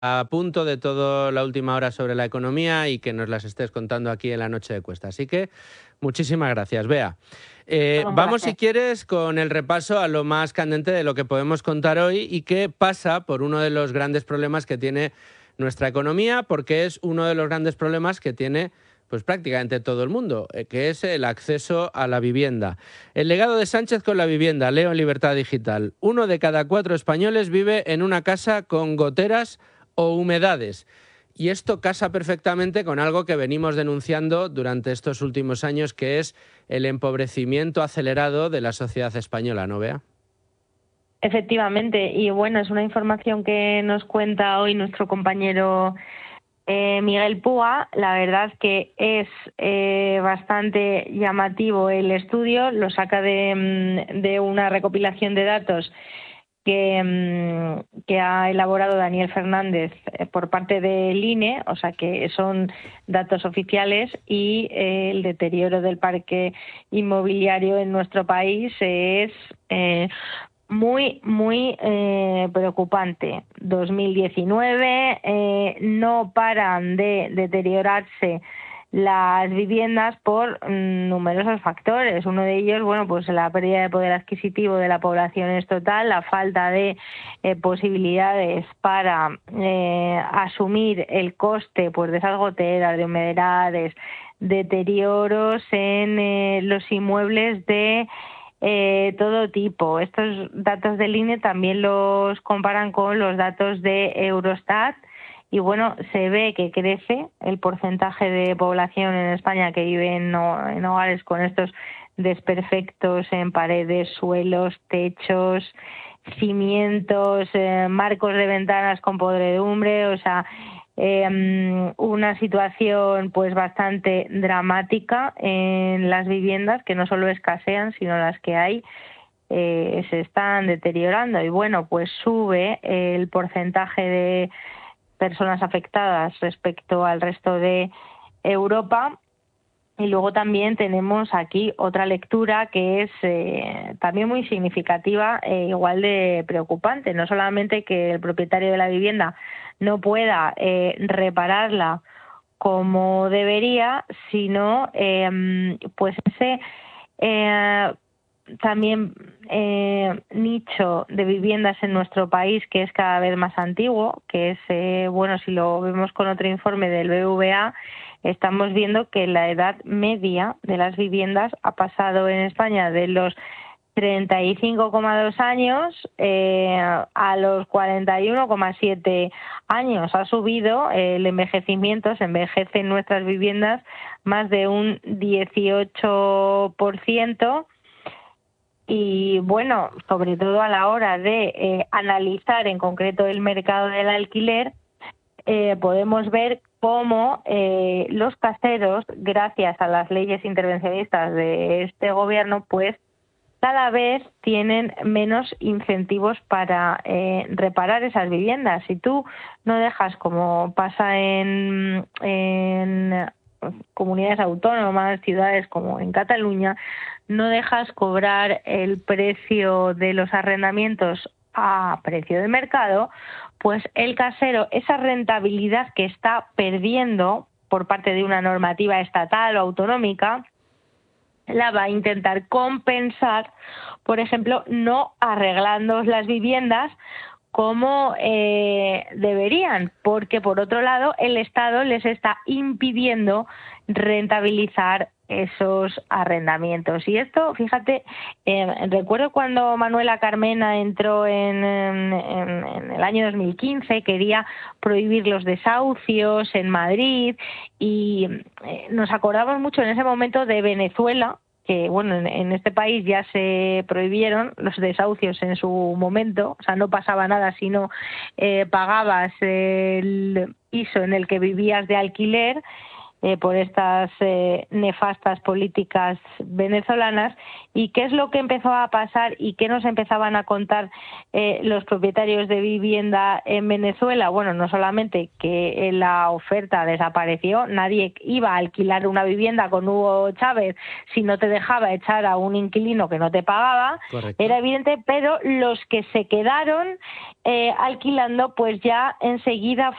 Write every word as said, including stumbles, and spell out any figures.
a punto de toda la última hora sobre la economía y que nos las estés contando aquí en la Noche de Cuesta. Así que muchísimas gracias, Bea. Eh, vamos, si quieres, con el repaso a lo más candente de lo que podemos contar hoy y que pasa por uno de los grandes problemas que tiene nuestra economía, porque es uno de los grandes problemas que tiene pues prácticamente todo el mundo, eh, que es el acceso a la vivienda. El legado de Sánchez con la vivienda, leo en Libertad Digital. Uno de cada cuatro españoles vive en una casa con goteras o humedades. Y esto casa perfectamente con algo que venimos denunciando durante estos últimos años, que es el empobrecimiento acelerado de la sociedad española, ¿no, Bea? Efectivamente, y bueno, es una información que nos cuenta hoy nuestro compañero eh, Miguel Púa. La verdad que es eh, bastante llamativo el estudio, lo saca de, de una recopilación de datos que, que ha elaborado Daniel Fernández por parte del I N E, o sea que son datos oficiales, y eh, el deterioro del parque inmobiliario en nuestro país es eh, muy, muy eh, preocupante. dos mil diecinueve eh, no paran de deteriorarse las viviendas por mm, numerosos factores. Uno de ellos, bueno, pues la pérdida de poder adquisitivo de la población es total, la falta de eh, posibilidades para eh, asumir el coste pues de esas goteras, de humedades, deterioros en eh, los inmuebles de eh, todo tipo. Estos datos del I N E también los comparan con los datos de Eurostat. Y bueno, se ve que crece el porcentaje de población en España que vive en, en hogares con estos desperfectos en paredes, suelos, techos, cimientos, eh, marcos de ventanas con podredumbre, o sea, eh, una situación pues bastante dramática en las viviendas, que no solo escasean, sino las que hay eh, se están deteriorando. Y bueno, pues sube el porcentaje de personas afectadas respecto al resto de Europa. Y luego también tenemos aquí otra lectura que es eh, también muy significativa e igual de preocupante. No solamente que el propietario de la vivienda no pueda eh, repararla como debería, sino eh, pues ese eh, también eh, nicho de viviendas en nuestro país que es cada vez más antiguo, que es, eh, bueno, si lo vemos con otro informe del B B V A, estamos viendo que la edad media de las viviendas ha pasado en España de los treinta y cinco coma dos años eh, a los cuarenta y uno coma siete años. Ha subido eh, el envejecimiento, se envejecen nuestras viviendas más de un dieciocho por ciento. Y bueno, sobre todo a la hora de eh, analizar en concreto el mercado del alquiler, eh, podemos ver cómo eh, los caseros, gracias a las leyes intervencionistas de este gobierno, pues cada vez tienen menos incentivos para eh, reparar esas viviendas. Si tú no dejas, como pasa en, en comunidades autónomas, ciudades como en Cataluña, no dejas cobrar el precio de los arrendamientos a precio de mercado, pues el casero, esa rentabilidad que está perdiendo por parte de una normativa estatal o autonómica, la va a intentar compensar, por ejemplo, no arreglando las viviendas como eh, deberían, porque por otro lado el Estado les está impidiendo rentabilizar esos arrendamientos. Y esto, fíjate, eh, recuerdo cuando Manuela Carmena entró en, en, en el año dos mil quince, quería prohibir los desahucios en Madrid, y eh, nos acordamos mucho en ese momento de Venezuela, que bueno, en, en este país ya se prohibieron los desahucios en su momento, o sea, no pasaba nada si no eh, pagabas el piso en el que vivías de alquiler. eh, por estas eh, nefastas políticas venezolanas. ¿Y qué es lo que empezó a pasar y qué nos empezaban a contar eh, los propietarios de vivienda en Venezuela? Bueno, no solamente que la oferta desapareció, nadie iba a alquilar una vivienda con Hugo Chávez si no te dejaba echar a un inquilino que no te pagaba. Correcto. Era evidente, pero los que se quedaron eh, alquilando, pues ya enseguida